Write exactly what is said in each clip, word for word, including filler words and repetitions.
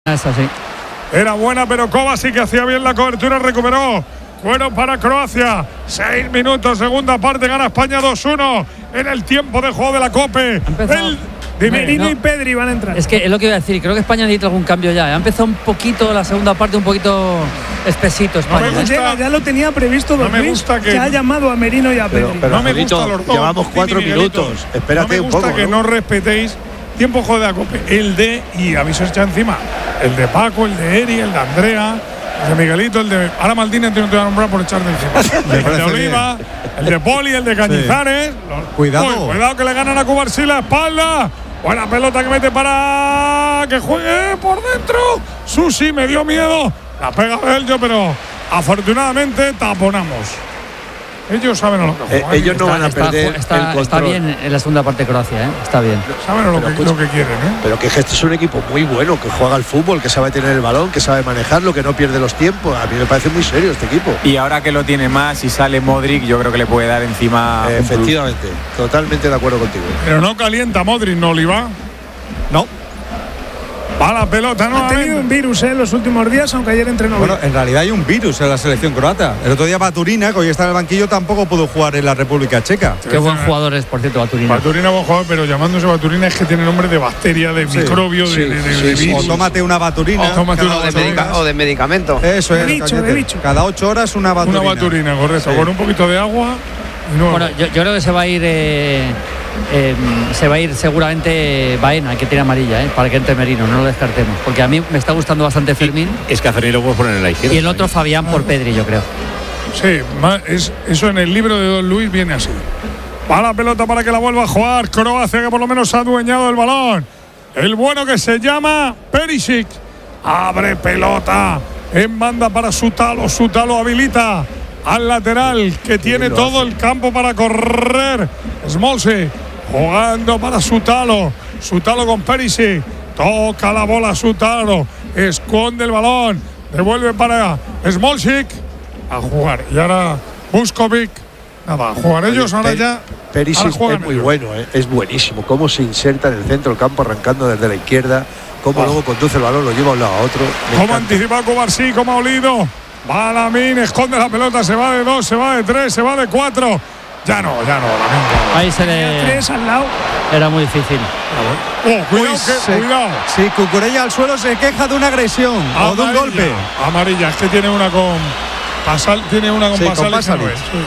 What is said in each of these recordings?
Esa sí. Era buena, pero Kovacic, que hacía bien la cobertura, recuperó. Bueno para Croacia. Seis minutos, segunda parte, gana España dos uno en el tiempo de juego de la COPE. El Merino no. y Pedri van a entrar. Es que es lo que iba a decir, creo que España necesita algún cambio ya. Ha empezado un poquito la segunda parte, un poquito espesito España. No me gusta, ya lo tenía previsto Don no me Luis, gusta que, que ha llamado a Merino y a Pedri. Pero, pero no me gusta los dos. Llevamos cuatro minutos. Espérate no me gusta un poco. que no, no respetéis tiempo de juego de la COPE. El de, y aviso echa encima, el de Paco, el de Eri, el de Andrea, el de Miguelito, el de… Ahora Maldini te voy a nombrar por echar de encima. El de Oliva, bien. El de Poli, el de Cañizares. Sí. Los, cuidado. Uy, cuidado que le ganan a Cubarsí la espalda. Buena pelota que mete para que juegue por dentro. Susi, me dio miedo. La pega Bello, pero afortunadamente taponamos. Ellos saben lo que juegan. Eh, ellos no está, van a está, perder está, el control. Está bien en la segunda parte Croacia, ¿eh? Está bien. Saben lo, que, pues, lo que quieren, ¿eh? Pero que este es un equipo muy bueno, que juega al fútbol, que sabe tener el balón, que sabe manejarlo, que no pierde los tiempos. A mí me parece muy serio este equipo. Y ahora que lo tiene más y sale Modric, yo creo que le puede dar encima. Eh, efectivamente, totalmente de acuerdo contigo. Pero no calienta Modric, ¿no, Oliva? No. Va la pelota, no. Ha tenido un virus en eh, los últimos días, aunque ayer entrenó. Bueno, en realidad hay un virus en la selección croata. El otro día Baturina, que hoy está en el banquillo, tampoco pudo jugar en la República Checa. Qué buen jugador es, por cierto, Baturina. Baturina es buen jugador, pero llamándose Baturina es que tiene nombre de bacteria, de sí, microbio, sí, de, de, de, sí, de sí, virus. O tómate una Baturina. O, tómate una o, de medica, o de medicamento. Eso es. De bicho, de bicho. Cada ocho horas una Baturina. Una Baturina, correcto. Sí. Con un poquito de agua. No. Bueno, yo, yo creo que se va a ir… Eh, Eh, se va a ir seguramente Baena, que tiene amarilla, ¿eh? Para que entre Merino, no lo descartemos, porque a mí me está gustando bastante Fermín. Es que a Fermín lo puedo poner en la izquierda. Y el otro Fabián por Pedri, yo creo. Sí, es, eso en el libro de Don Luis viene así. Va la pelota para que la vuelva a jugar Croacia, que por lo menos ha adueñado el balón. El bueno que se llama Perisic. Abre pelota en banda para Sutalo. Sutalo habilita al lateral, que tiene todo el campo para correr. Smolce jugando para Sutalo. Sutalo con Perisic. Toca la bola Sutalo. Esconde el balón. Devuelve para Smolcic. A jugar. Y ahora Vuskovic. Nada, a jugar ellos. Ahora ya. Perisic es muy ellos. bueno, ¿eh? Es buenísimo. Cómo se inserta en el centro del campo, arrancando desde la izquierda. Cómo oh. luego conduce el balón, lo lleva de un lado a otro. Cómo anticipa Cubarsí, cómo ha olido. Va Lamin, esconde la pelota, se va de dos, se va de tres, se va de cuatro. Ya no, ya no, Lamin. Ahí se le… Tres al lado. Era muy difícil. Oh, cuidado, Uy, que, se, cuidado. Sí, Cucurella al suelo se queja de una agresión amarilla, o de un golpe. Amarilla, es que tiene una con Pasal, tiene una con sí, Pasalic. Pasalic. No es, sí.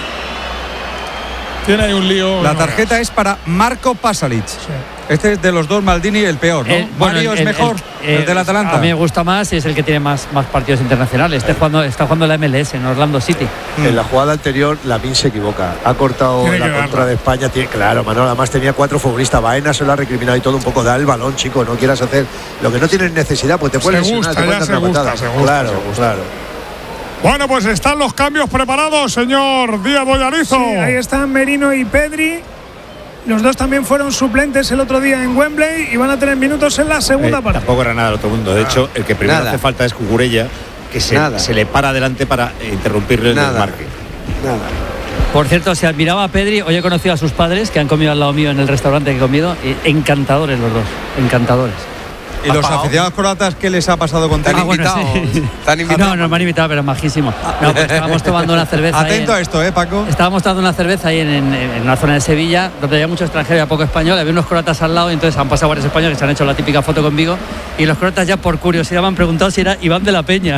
Tiene ahí un lío. La no tarjeta veas. es para Marco Pasalic. Sí. Este es de los dos, Maldini, el peor, ¿no? El, bueno, Mario el, es el, mejor, el, el, el del Atalanta. A mí me gusta más y es el que tiene más, más partidos internacionales. Está jugando, está jugando la M L S en Orlando City. En la jugada anterior, Lamin se equivoca. Ha cortado tiene la contra darlo. de España. Tiene, claro, Manolo, además tenía cuatro futbolistas. Baena se lo ha recriminado y todo un poco. Da el balón, chico. No quieras hacer lo que no tienes necesidad, pues te puedes se lesionar, gusta, te puedes dar una gusta, patada. se gusta, claro, se gusta. claro. Bueno, pues están los cambios preparados, señor Díaz Boyarizo. Sí, ahí están Merino y Pedri. Los dos también fueron suplentes el otro día en Wembley y van a tener minutos en la segunda eh, parte. Tampoco era nada del otro mundo. De hecho, el que primero nada. hace falta es Cucurella, que se, se le para adelante para interrumpirle el desmarque. Nada. Por cierto, si admiraba a Pedri, hoy he conocido a sus padres, que han comido al lado mío en el restaurante que he comido. Y encantadores los dos, encantadores. ¿Y los aficionados croatas qué les ha pasado con ¿Te han invitado? Bueno, sí. ¿Te han invitado? No, nos me han invitado, pero majísimo. No, pues estábamos tomando una cerveza. Atento en, a esto, ¿eh, Paco? Estábamos tomando una cerveza ahí en, en, en una zona de Sevilla, donde había mucho extranjero y a poco español. Había unos croatas al lado, y entonces han pasado varios españoles que se han hecho la típica foto conmigo. Y los croatas, ya por curiosidad, me han preguntado si era Iván de la Peña.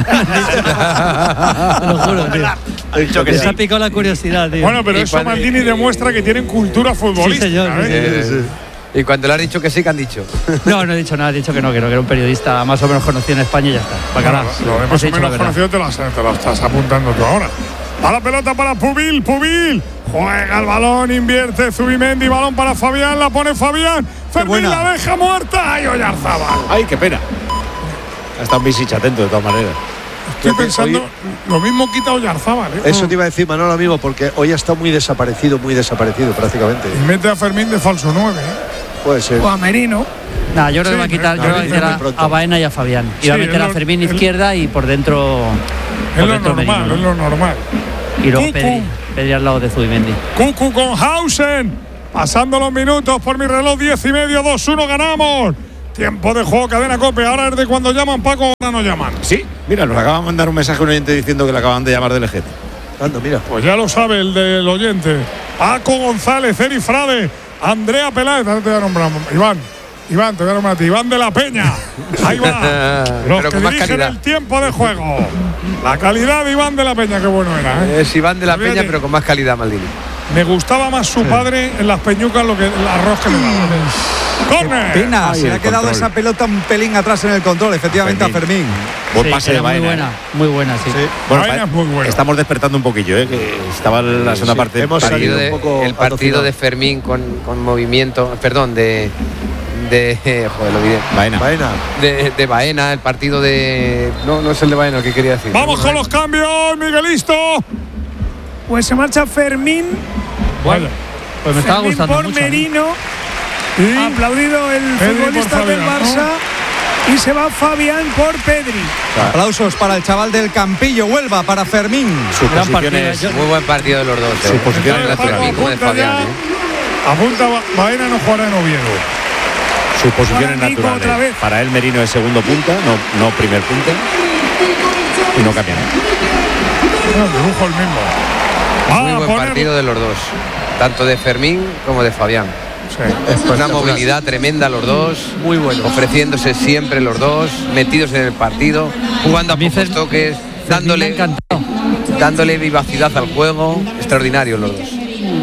Te lo juro, tío. Ha dicho que Les sí. ha picado la curiosidad, tío. Bueno, pero eso Maldini demuestra que tienen cultura futbolística. Sí, señor. ¿eh? Sí, sí, sí. Y cuando le has dicho que sí, que han dicho. No, no he dicho nada, he dicho que no, que no, que era un periodista más o menos conocido en España y ya está. Bacala. Bueno, lo de más o menos conocido te lo, te lo estás apuntando tú ahora. A la pelota para Pubil, Pubil. Juega el balón, invierte Zubimendi, balón para Fabián, la pone Fabián. Fermín la deja muerta. ¡Ay, Oyarzábal! ¡Ay, qué pena! Ha estado Visic atento de todas maneras. Estoy pensando, lo mismo quita Oyarzábal, ¿eh? Eso te iba a decir, Manolo, amigo, porque hoy ha estado muy desaparecido, muy desaparecido prácticamente. Y mete a Fermín de falso nueve, ¿eh? Puede ser. O a Merino. Nah, yo creo Sí, que va a quitar, yo creo que va a meter a, a Baena y a Fabián. Y Sí, va a meter es a lo- Fermín es- izquierda y por dentro. Es por lo dentro normal, Merino, es ¿no? lo normal. Y luego Cucu. Pedri, Pedri al lado de Zubimendi. Cucu con Hausen. Pasando los minutos por mi reloj, diez y medio, dos uno ganamos. Tiempo de juego, cadena COPE. Ahora es de cuando llaman, Paco, ahora no llaman. Sí, mira, nos acaba de mandar un mensaje un oyente diciendo que le acaban de llamar del Ejete. Anda, mira. Pues ya lo sabe el del oyente. Paco González, Eri Frade, Andrea Peláez. Ahora te voy a nombrar. Iván. Iván, te voy a nombrar a ti. Iván de la Peña. Ahí va. Los Pero que con más dirigen calidad. el tiempo de juego. La calidad de Iván de la Peña, qué bueno era, ¿eh? Es Iván de la Fíjate, Peña, pero con más calidad, Maldini. Me gustaba más su padre en las peñucas lo que el arroz que le daba. ¡Córner! Pena, Ay, se le el ha quedado control. esa pelota un pelín atrás en el control, efectivamente, Fermín. a Fermín. Buen Sí, pase era de Baena. muy buena, muy buena, sí. Bueno, Baena pa- es muy bueno. estamos despertando un poquillo, ¿eh? Que estaba en la segunda Sí, parte. hemos parido. salido De- un poco el partido atocinado. de Fermín con, con movimiento, perdón, de. de joder, lo diré. Baena. Baena. De, de Baena, el partido de. No, no es el de Baena el que quería decir. Vamos con los cambios, Miguelisto. Pues se marcha Fermín. Vaya. Pues me estaba Fermín gustando por mucho. ¿eh? Merino. Y Aplaudido el Pedri futbolista por del Fabián, Barça. Y se va Fabián por Pedri. Aplausos para el chaval del Campillo, Huelva, para Fermín. Su Gran posición partido, es. yo- Muy buen partido de los dos. Su eh. posición Tanto es de natural. Fermín como de Apunta Fabián. ya. eh. Apunta, Ba- Baena no jugará en Oviedo. Su posición es Ahora Nico natural. otra ¿eh? vez. Para él Merino es segundo punta, no, no primer punta. Y no cambia nada. No, dibujo el mismo. Va Muy a buen poner- partido de los dos. Tanto de Fermín como de Fabián. Sí. Una movilidad tremenda los dos. Muy bueno. Ofreciéndose siempre los dos. Metidos en el partido. Jugando a A mí pocos Fer- toques. Fermín me ha Dándole, encantado. dándole vivacidad al juego. Extraordinarios los dos.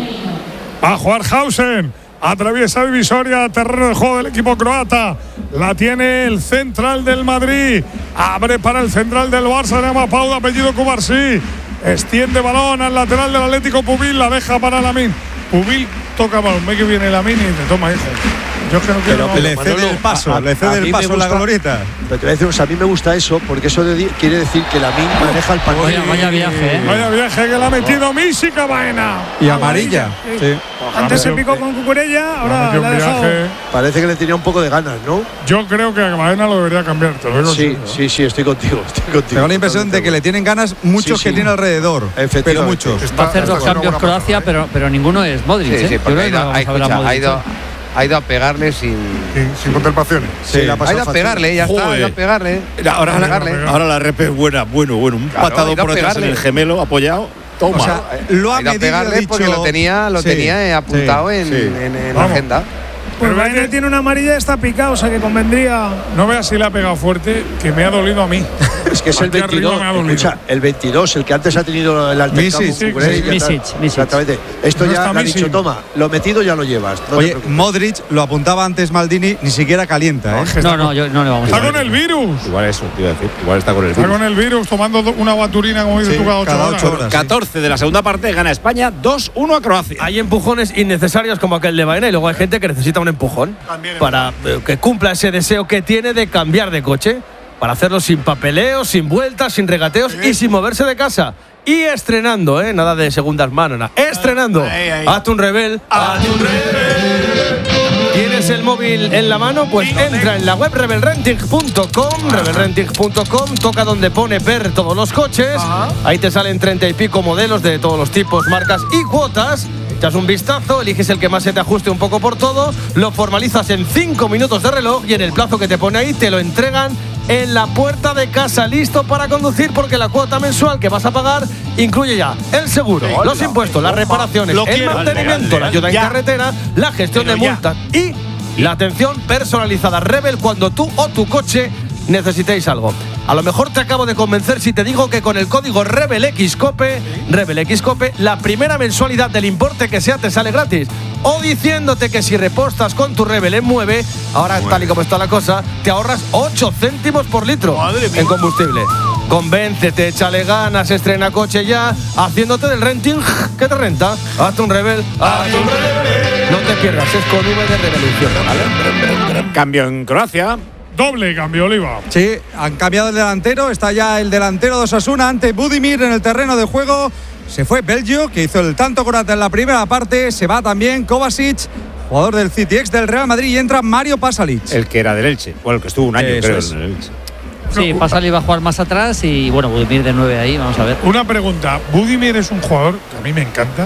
Va a jugar Hausen. Atraviesa divisoria, terreno de juego del equipo croata. La tiene el central del Madrid. Abre para el central del Barça. Se llama Pau, de apellido Cubarsí. Extiende balón al lateral del Atlético Pubil. La deja para Lamin. Pubil toca balón. Ve que viene Lamin y te toma, hijo. Yo es que no quiero. Pero Le cede el paso, a- le a cede mí el me paso en la gusta- glorieta. Pero te voy a decir, o sea, a mí me gusta eso, porque eso de- quiere decir que Lamin maneja el partido. Vaya, vaya viaje, ¿eh? Vaya viaje que le ha metido Mísica Baena. Y amarilla. Sí. Antes se picó con Cucurella, ahora Metió le ha un dejado. viaje. Parece que le tenía un poco de ganas, ¿no? Yo creo que a Baena lo debería cambiar. Te lo digo en Sí, serio. sí, sí, estoy contigo. Estoy contigo. Tengo la impresión de que le tienen ganas muchos Sí, sí. que tiene alrededor. Pero Efectivamente. muchos. Está- Va a hacer está dos haciendo cambios buena Croacia, pasada, ¿eh? pero, pero ninguno es Modric. Sí, ¿eh? sí, Yo porque creo ha que ido, no vamos ha, a ver a escucha, ha Modric, ido, ¿eh? ha ido a pegarle sin. Sin, sin contemplaciones. Sí, la ha Ha pasado ido a fácil. pegarle, ya está, ha ido a Joder. pegarle. Ahora, Ha ido a pegarle. ahora la rep es buena, bueno, bueno. Un Claro, patado ha ido a por detrás en pegarle. el gemelo apoyado. Toma. O sea, lo ha Ha ido a medido y ha pegarle porque dicho- lo tenía, lo Sí, tenía eh, apuntado sí, en, sí. en- en la Vamos. agenda. Pues Pero Baena vete- tiene una amarilla, está picado, o sea que convendría. No veas si le ha pegado fuerte, que me ha dolido a mí. Es que es el Aquí arriba veintidós. me ha dolido. Escucha, el veintidós, el que antes ha tenido el altercado Misic, con Cucurella y sí, ya está. Misic, Misic. Exactamente. Esto No ya está le ha Misic. dicho, toma, lo metido ya lo llevas. No te Oye, preocupes. Modric, lo apuntaba antes Maldini, ni siquiera calienta, ¿eh? No, no, yo, no le vamos a Está ver. con el virus. Igual eso, te iba a decir. Igual está con el Está virus. con el virus tomando do- una baturina, como dices Sí, tú, cada ocho cada horas. ocho horas. sí. catorce de la segunda parte, gana España dos uno a Croacia. Hay empujones innecesarios como aquel de Baena y luego hay gente que necesita un empujón para eh, que cumpla ese deseo que tiene de cambiar de coche, para hacerlo sin papeleo, sin vueltas, sin regateos y sin moverse de casa. Y estrenando, ¿eh? Nada de segundas manos, nada. Estrenando. Hazte un rebel. Hazte un rebel. ¿Tienes el móvil en la mano? Pues entra en la web rebel renting punto com, rebel renting punto com, toca donde pone ver todos los coches. Ahí te salen treinta y pico modelos de todos los tipos, marcas y cuotas. Echas un vistazo, eliges el que más se te ajuste un poco por todo, lo formalizas en cinco minutos de reloj y en el plazo que te pone ahí te lo entregan en la puerta de casa, listo para conducir, porque la cuota mensual que vas a pagar incluye ya el seguro, los impuestos, las reparaciones, el mantenimiento, la ayuda en carretera, la gestión de multas y la atención personalizada. Rebel cuando tú o tu coche necesitéis algo. A lo mejor te acabo de convencer si te digo que con el código RebelXCOPE, RebelXCOPE, la primera mensualidad del importe que sea te sale gratis. O diciéndote que si repostas con tu Rebel en Mueve, ahora tal y como está la cosa, te ahorras ocho céntimos por litro en combustible. Convéncete, échale ganas, estrena coche ya, haciéndote del renting que te renta. Hazte un Rebel, hazte un Rebel. No te pierdas, es con V de Revolución, ¿vale? Cambio en Croacia. Doble cambio, Oliva. Sí, han cambiado el delantero. Está ya el delantero de Osasuna ante Budimir en el terreno de juego. Se fue Belgio, que hizo el tanto croata en la primera parte. Se va también Kovacic, jugador del City, ex del Real Madrid. Y entra Mario Pasalic. El que era del Elche. Bueno, el que estuvo un año, Eso creo, es. en el Elche. Sí, Pasali va a jugar más atrás y bueno, Budimir de nueve ahí, vamos a ver. Una pregunta. Budimir es un jugador que a mí me encanta.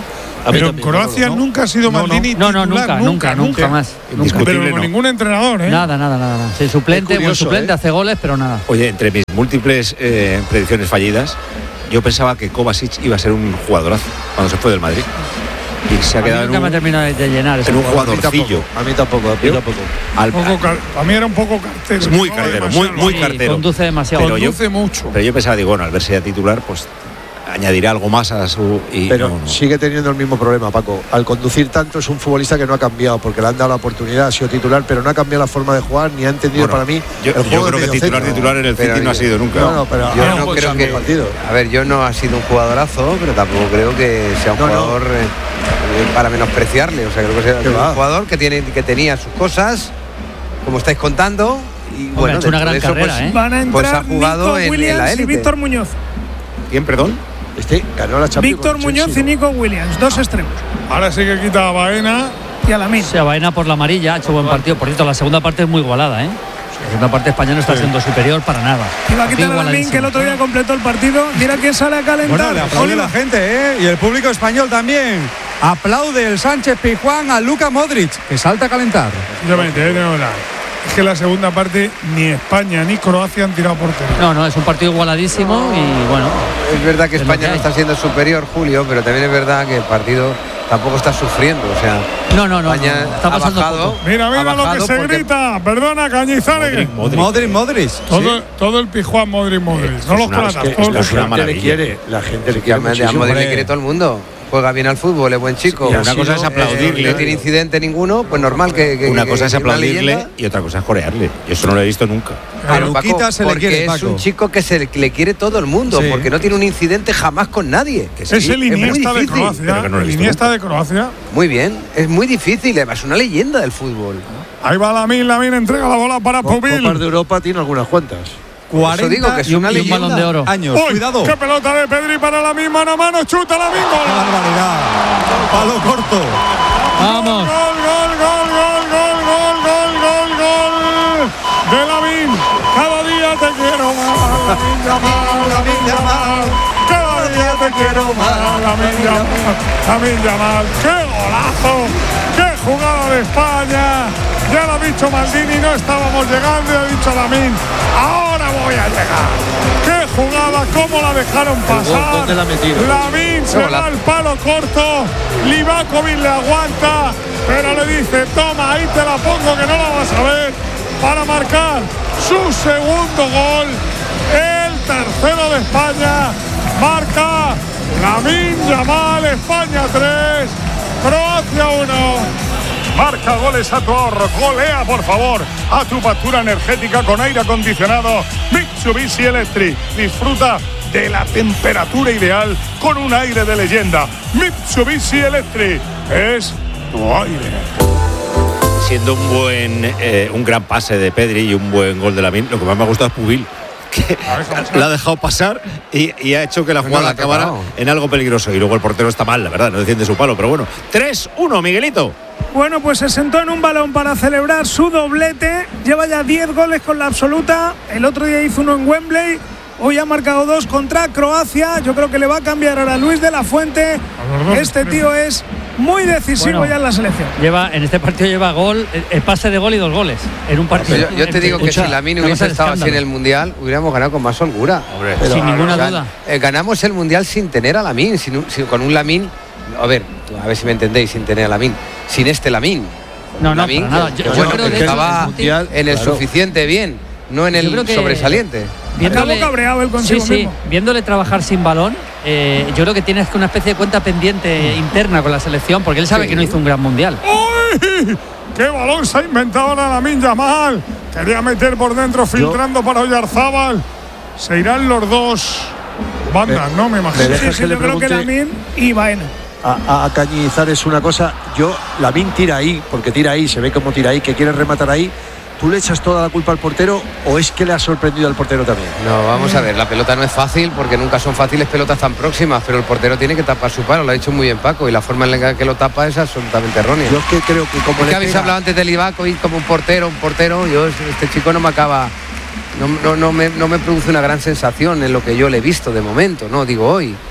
Pero en Croacia ¿no? nunca ha sido no, Maldini no, no, titular, nunca, nunca, nunca, nunca más. Nunca. Pero con no. ningún entrenador, ¿eh? Nada, nada, nada. nada. Sí, suplente, Es curioso, buen suplente, ¿eh? hace goles, pero nada. Oye, entre mis múltiples eh, predicciones fallidas, yo pensaba que Kovacic iba a ser un jugadorazo cuando se fue del Madrid. Y se ha A mí quedado nunca en me ha un, terminado de llenar ese en un jugador. jugadorcillo. A mí tampoco, a mí tampoco. Al- Poco car- a mí era un poco cartero. Es muy ¿no? cartero, muy, muy Sí, cartero. conduce demasiado. Pero yo, Conduce mucho. pero yo pensaba, digo, bueno, al verse ya titular, pues añadirá algo más a su. Y Pero no, no. sigue teniendo el mismo problema, Paco. Al conducir tanto es un futbolista que no ha cambiado, porque le han dado la oportunidad, ha sido titular, pero no ha cambiado la forma de jugar, ni ha entendido Bueno, para mí yo, el yo juego creo de que medio titular, centro. titular en el Pero City no ha yo- sido nunca. No, no, pero Yo ah, no pues creo han que. partido. A ver, yo no ha sido un jugadorazo, pero tampoco creo que sea un No, no. jugador eh, eh, para menospreciarle. O sea, creo que sea ¿Qué un va? jugador que, tiene, que tenía sus cosas, como estáis contando. Y Hombre, bueno, ha hecho una dentro de gran eso, carrera, pues, ¿eh? Van a Pues entrar ha jugado Nico en- en la Williams y élite. Víctor Muñoz. ¿Quién, perdón? Este ganó la Champions. Víctor con el Muñoz Chelsea, y ¿no? Nico Williams, dos extremos. Ahora sí que quita a Baena. Y a Lamine. Se vaina por la amarilla, ha hecho buen partido. Por cierto, la segunda parte es muy igualada, ¿eh? La segunda parte España no está siendo superior para nada. Y va a quitar a Lamine, Igualadísimo. que el otro día completó el partido. Mira quién sale a calentar. Bueno, le aplaude Oliva. la gente, ¿eh? Y el público español también. Aplaude el Sánchez Pizjuán a Luka Modric, que salta a calentar. Simplemente, eh, de verdad. Es que la segunda parte ni España ni Croacia han tirado portería. No, no, es un partido igualadísimo y bueno. Es verdad que Es lo España que no hay. está siendo superior, Julio, pero también es verdad que el partido tampoco está sufriendo. O sea, No, no, no. España no, está ha pasando bajado. poco. Mira, mira ha lo que bajado se porque- grita. Perdona, Cañizares. Modric. Modric, Modric. Todo, todo el Pijuán Modric Modric. Esto no es los una- croatas. es que todos esto los es una La gente le maravilla. quiere, la gente le Que quiere a Modric muchísimo. le quiere todo el mundo. Juega bien al fútbol, es buen chico. Y una cosa es Eh, aplaudirle. no tiene incidente ninguno, pues normal que. que- Una que- cosa es que una aplaudirle leyenda. y otra cosa es corearle. Yo eso no lo he visto nunca. A Pero, Paco, Luquita se le porque quiere, es Paco. un chico que se le, que le quiere todo el mundo, Sí. porque no tiene un incidente jamás con nadie. Que sí, Es el muy Iniesta de difícil. Croacia. Pero que no lo he el visto Iniesta de Croacia. Muy bien, es muy difícil, es una leyenda del fútbol. Ahí va Lamine, Lamine entrega la bola para Copas de Pubil. Europa tiene algunas cuantas. cuarenta Eso digo que es y un- una y un leyenda. balón de oro. años. Uy, Cuidado. qué pelota de Pedri para Lamine, mano a mano, chuta Lamine. ¡Qué Gol. barbaridad! Palo corto. Vamos. Gol, gol, gol, gol, gol, gol, gol, gol, gol de Lamine. Cada día te quiero más, Lamine Yamal, Lamine Yamal. Cada día te quiero más, Lamine Yamal, Lamine Yamal. ¡Qué golazo! ¡Qué jugada de España! Ya lo ha dicho Maldini, no estábamos llegando y ha dicho Lamine, ahora voy a llegar. ¡Qué jugada! ¿Cómo la dejaron pasar? ¿dónde la metieron? Lamine se Golazo. va al palo corto, Livakovic le aguanta, pero le dice, toma, ahí te la pongo que no la vas a ver, para marcar su segundo gol, el tercero de España, marca Lamine Yamal, España tres, Croacia uno. Marca goles a tu ahorro, golea por favor a tu factura energética con aire acondicionado Mitsubishi Electric. Disfruta de la temperatura ideal con un aire de leyenda. Mitsubishi Electric es tu aire. Siendo un buen, eh, un gran pase de Pedri y un buen gol de Lamine, lo que más me ha gustado es Pubil, que la ha dejado pasar y, y ha hecho que la No jugada la ha acabara tocado. en algo peligroso. Y luego el portero está mal, la verdad, no defiende su palo, pero bueno. tres uno, Miguelito. Bueno, pues se sentó en un balón para celebrar su doblete. Lleva ya diez goles con la absoluta. El otro día hizo uno en Wembley. Hoy ha marcado dos contra Croacia. Yo creo que le va a cambiar ahora a Luis de la Fuente. Este tío es muy decisivo Bueno. ya en la selección. Lleva, en este partido lleva gol, el, el pase de gol y dos goles. En un partido. Yo, yo te digo que Escucha, si Lamine una cosa hubiese de estado así en escándalo. el Mundial, hubiéramos ganado con más holgura. Sin ninguna O sea, duda. eh, ganamos el Mundial sin tener a Lamine, sin, un- sin- con un Lamine, a ver, a ver si me entendéis, sin tener a Lamine, sin este Lamine. No, no, Lamine, para nada. que- Yo- que yo bueno, creo que de hecho, estaba el Mundial, en el claro. suficiente bien, no en Yo el creo que- sobresaliente. Acabó cabreado él consigo sí, sí, mismo. viéndole trabajar sin balón, eh, yo creo que tienes que una especie de cuenta pendiente interna con la selección, porque él sabe Sí. que no hizo un gran mundial. ¡Uy! ¡Qué balón se ha inventado ahora Lamine Yamal! Quería meter por dentro, filtrando para Oyarzábal. Se irán los dos bandas, ¿no? Me imagino. me deja- Sí, Dejas sí, que le yo creo que pregunte- Lamine y Baena. A, a, a Cañizar es una cosa. Yo, Lamine tira ahí, porque tira ahí, se ve como tira ahí, que quiere rematar ahí. ¿Tú le echas toda la culpa al portero o es que le ha sorprendido al portero también? No, vamos a ver, la pelota no es fácil porque nunca son fáciles pelotas tan próximas, pero el portero tiene que tapar su palo, lo ha dicho muy bien Paco, y la forma en la que lo tapa es absolutamente errónea. Yo es que creo que como Es le que habéis pega- hablado antes del Livakovic como un portero, un portero, yo este chico no me acaba, no, no, no, me, no me produce una gran sensación en lo que yo le he visto de momento, no digo hoy.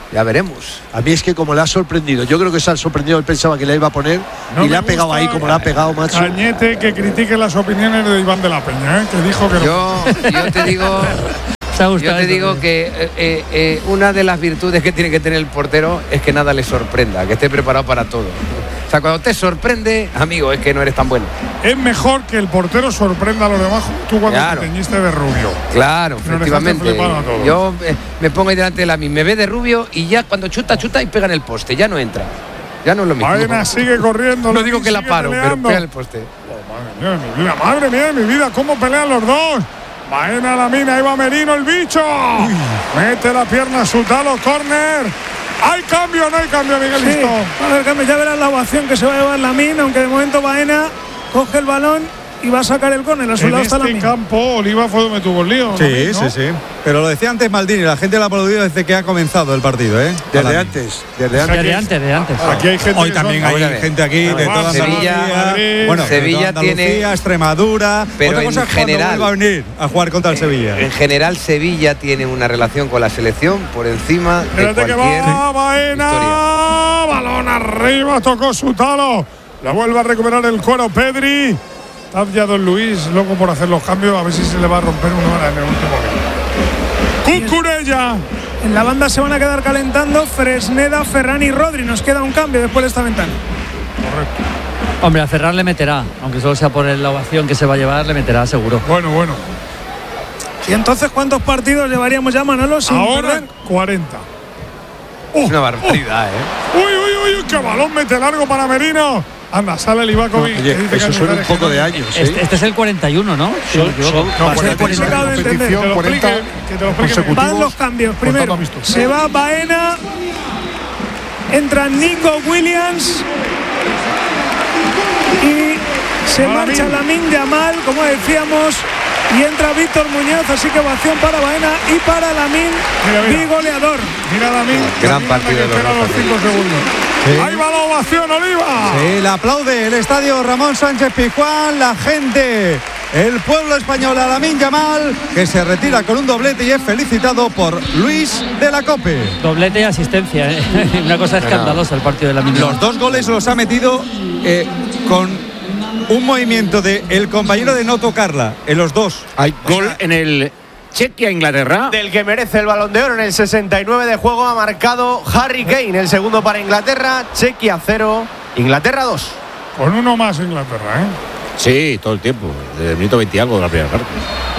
Ya veremos. A mí es que como le ha sorprendido, yo creo que se ha sorprendido, él pensaba que le iba a poner No y me le ha pegado gusta ahí como le ha pegado, macho. Cañete que critique las opiniones de Iván de la Peña, ¿eh? Que dijo que no. Yo, yo te digo, yo te digo que eh, eh, eh, una de las virtudes que tiene que tener el portero es que nada le sorprenda, que esté preparado para todo. O sea, cuando te sorprende, amigo, es que no eres tan bueno. Es mejor que el portero sorprenda a los demás. Tú cuando Claro. te teñiste de rubio. Claro, Pero efectivamente. dejaste flipado a todos. Yo eh, me pongo ahí delante de la mí, me ve de rubio y ya cuando chuta, chuta y pega en el poste, ya no entra. Ya no es lo mismo. Baena sigue corriendo. No digo que la sigue paro, pero peleando. pega en el poste. Oh, madre mía de mi vida, madre mía de mi vida, cómo pelean los dos. Baena a la mina, ahí va Merino, el bicho. Uy. Mete la pierna a Sutalo, córner. ¿Hay cambio o no hay cambio, Miguelito? Sí, va a haber cambio. Ya verás la ovación que se va a llevar la mina, aunque de momento Baena coge el balón y va a sacar el córner. A su en lado está la este mina. campo, Oliva fue donde tuvo el lío. Sí, David, ¿no? sí, sí. Pero lo decía antes Maldini, la gente lo ha aplaudido desde que ha comenzado el partido, ¿eh? Desde Alan. antes, desde antes. Desde antes, desde antes. Aquí hay gente Hoy que también son- hay Ahora, gente aquí de Sevilla, toda Sevilla, Andalucía. Madrid. Bueno, de Sevilla toda Andalucía, tiene- Extremadura. Pero Otra en cosa es cuando general- vuelva a venir a jugar contra el Sevilla. En general, Sevilla tiene una relación con la selección por encima de Espérate que cualquier va Baena. historia. Balón arriba, tocó Sutalo. La vuelve a recuperar el cuero Pedri. Está ya Don Luis, loco por hacer los cambios. A ver si se le va a romper una hora en el último minuto. Cucurella. En la banda se van a quedar calentando Fresneda, Ferran y Rodri. Nos queda un cambio después de esta ventana. Hombre, a Ferran le meterá, aunque solo sea por la ovación que se va a llevar, le meterá seguro. Bueno, bueno. ¿Y entonces cuántos partidos llevaríamos ya, Manolo? Sin Ahora perder? cuarenta. Es una barbaridad, ¿eh? Uy, uy, uy, qué balón mete largo para Merino. Anda, sale el Ivakovic. Oye, que dice que eso al suena un final poco es de que años, Este, ¿eh? este es el cuarenta y uno, ¿no? Si no me equivoco. No, Va a ser cuarenta y cuarenta y uno. uno de entender, que te lo cuarenta explique, que te lo explique consecutivos. Van los cambios. Por tanto, Primero ha visto. se va Baena. Entra Nico Williams. Y se Lamin. marcha Lamin Yamal, como decíamos. Y entra Víctor Muñoz. Así que ovación para Baena y para Lamin, Mira, mira. mi goleador. Mira, David. Gran partido de los Espera dos los cinco segundos. Sí. Ahí va la ovación, Oliva. Sí, le aplaude el estadio Ramón Sánchez Pizjuán, la gente, el pueblo español a Lamine Yamal, que se retira con un doblete y es felicitado por Luis de la Cope. Doblete y asistencia, ¿eh? Una cosa escandalosa el partido de la Mina. Los dos goles los ha metido eh, con un movimiento de el compañero de no tocarla, en los dos. Hay gol en el Chequia-Inglaterra. Del que merece el Balón de Oro en el sesenta y nueve de juego ha marcado Harry Kane, el segundo para Inglaterra, Chequia cero, Inglaterra dos. Con uno más Inglaterra, ¿eh? Sí, todo el tiempo. Desde el minuto veinte y algo de la primera parte.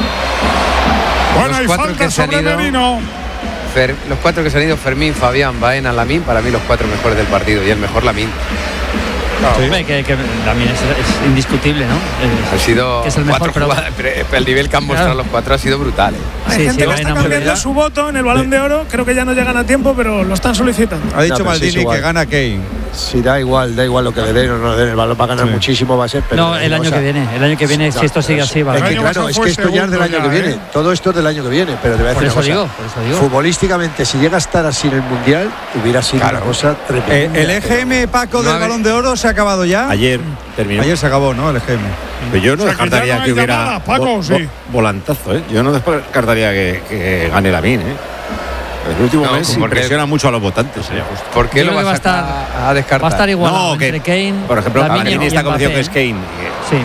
Bueno, Los hay cuatro falta que se han sobre ido. Merino. Fer- los cuatro que se han ido, Fermín, Fabián, Baena, Lamin, para mí los cuatro mejores del partido y el mejor Lamin. Hombre, que, que también es, es indiscutible, ¿no? Es- Han sido que es el mejor, cuatro pero- jugadas, pero el nivel que han mostrado Claro. los cuatro ha sido brutal. ¿eh? Hay Sí, gente sí, que Baena está muy cambiando bien. su voto en el Balón de Oro. Creo que ya no llegan a tiempo, pero lo están solicitando. Ha dicho No, pero sí es Maldini igual. que gana Kane. Si da igual, da igual lo que le den o no le den, el balón va a ganar Sí. muchísimo, va a ser. Pero No, el año o sea, que viene. El año que viene, ya, si esto sigue pero así, va. Es El que año claro, pasado es fue que esto ya es del segundo año que ya, viene. ¿eh? Todo esto es del año que viene, pero te voy a Por decir eso una digo, cosa. por eso digo. Futbolísticamente, si llega a estar así en el Mundial, hubiera sido Claro. una cosa Eh, tremenda. el E G M Paco No del habe- Balón de Oro se ha acabado ya. Ayer terminó. Ayer se acabó, ¿no? El E G M. Pero yo no O sea, que ya descartaría no hay que hubiera llamadas, Paco, vo- sí. vo- volantazo, ¿eh? Yo no descartaría que, que gane Lamin, ¿eh? El último No, mes porque- impresiona mucho a los votantes, sería justo. ¿Por qué Yo lo creo que vas va a a, estar- a descartar? Va a estar igual No, entre que, Kane, por ejemplo, Lamine para y mí esta competición que es Mbappé. Kane. Sí.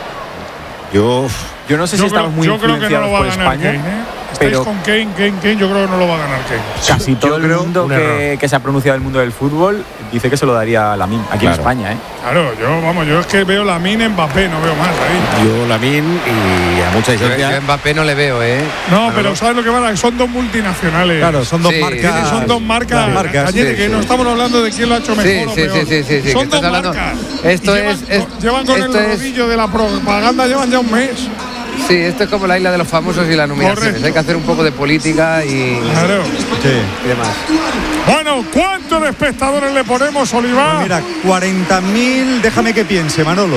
Yo Yo no sé si Yo estamos creo, muy yo creo que no influenciados lo va a por ganar España. Kane, ¿eh? Estáis pero- con Kane, Kane, Kane. Yo creo que no lo va a ganar Kane. Casi todo el creo mundo un que, que se ha pronunciado del mundo del fútbol dice que se lo daría a Lamine aquí Claro. en España, ¿eh? Claro, yo, vamos, yo es que veo Lamine, Mbappé, no veo más ahí. Yo Lamin y a mucha Yo, yo distancia. a Mbappé no le veo, ¿eh? No, pero ¿sabes lo que pasa? Son dos multinacionales. Claro, son dos Sí, marcas. Son dos marcas. Las marcas, Cañete, sí, que sí. no estamos hablando de quién lo ha hecho mejor Sí, o sí, peor. sí, sí, sí, sí, Son que dos estás hablando- marcas. esto Y llevan, es- es- con- llevan con esto el es- rodillo de la propaganda, llevan ya un mes. Sí, esto es como la isla de los famosos y las nominaciones. Correcto. Hay que hacer un poco de política y, Claro. Sí. y demás. Bueno, ¿cuántos de espectadores le ponemos, Oliva? Mira, cuarenta mil, déjame que piense, Manolo.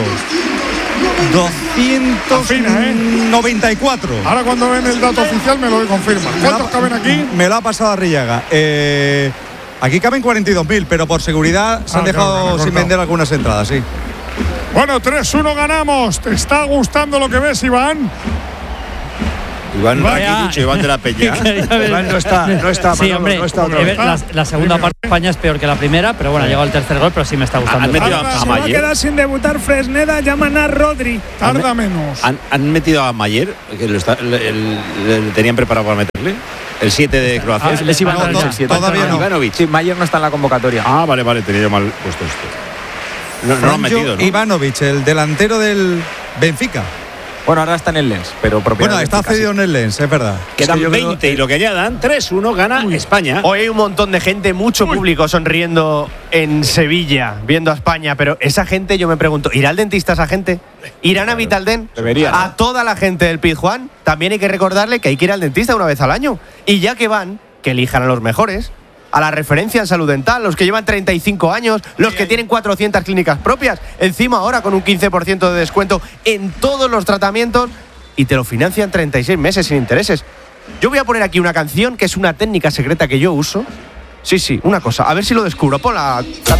doscientos noventa y cuatro. Ahora cuando ven el dato oficial me lo confirman. ¿Cuántos caben aquí? Me lo ha pasado Arrillaga. Eh, aquí caben cuarenta y dos mil, pero por seguridad se han Ah, dejado claro, me han sin cortado. vender algunas entradas, sí. Bueno, tres uno ganamos. ¿Te está gustando lo que ves, Iván? Iván Iván. Rakitic, Iván de la Peña. Iván no está, no está, Sí, Manolo, hombre, no está otra eh, vez. la, la segunda parte de España es peor que la primera, pero bueno, ha llegado el tercer gol, pero sí me está gustando. Han metido Ahora a se va a Mayer. quedar sin debutar Fresneda, llaman a Rodri. Tarda menos. Han, han metido a Mayer, que lo está- le, el- le- le tenían preparado para meterle. El siete de Croacia. Ah, Es, es Ivanovic, no, no, el siete. todavía no. Ivanovic. Sí, Mayer no está en la convocatoria. Ah, vale, vale, tenía yo mal puesto esto. No, no lo han Franjo metido, ¿no? Ivanovic, el delantero del Benfica. Bueno, ahora está en el Lens, pero propiedad Bueno, del está Benfica, cedido sí. en el Lens, es verdad. Quedan Es que yo creo- veinte y lo que añadan, tres uno gana España. Hoy hay un montón de gente, mucho público sonriendo en Sevilla, viendo a España, pero esa gente, yo me pregunto, ¿irá al dentista esa gente? ¿Irán a Vitaldent? Debería, ¿no? A toda la gente del Pizjuán también hay que recordarle que hay que ir al dentista una vez al año. Y ya que van, que elijan a los mejores, a la referencia en salud dental, los que llevan treinta y cinco años, los que tienen cuatrocientas clínicas propias, encima ahora con un quince por ciento de descuento en todos los tratamientos y te lo financian treinta y seis meses sin intereses. Yo voy a poner aquí una canción que es una técnica secreta que yo uso. Sí, sí, una cosa, a ver si lo descubro. Ponla.